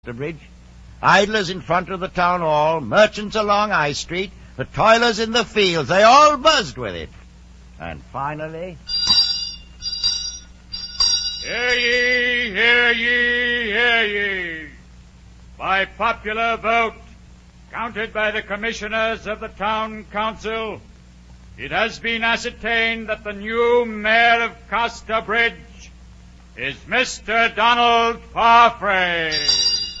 The bridge. Idlers in front of the town hall, merchants along High Street, the toilers in the fields, they all buzzed with it. And finally... Hear ye, hear ye, hear ye. By popular vote, counted by the commissioners of the town council, it has been ascertained that the new mayor of Casterbridge is Mr. Donald Farfrae.